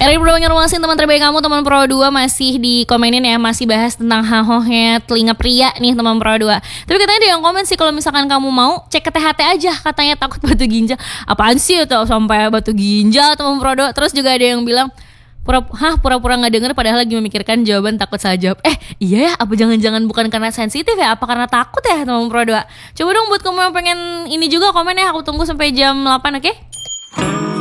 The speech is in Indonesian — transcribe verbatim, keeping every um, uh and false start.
R I Pro Banjarmasin, teman terbaik kamu, teman Pro dua masih di komenin ya, masih bahas tentang hahohnya telinga pria nih teman Pro dua. Tapi katanya ada yang komen sih kalau misalkan kamu mau cek ke T H T aja, katanya takut batu ginjal. Apaan sih atau sampai batu ginjal teman Pro dua. Terus juga ada yang bilang Pura, hah pura-pura gak denger padahal lagi memikirkan jawaban, takut salah jawab. Eh iya ya, apa jangan-jangan bukan karena sensitif ya, apa karena takut ya teman Pro dua. Coba dong buat kamu yang pengen ini juga komen ya, aku tunggu sampai jam delapan, oke? Okay?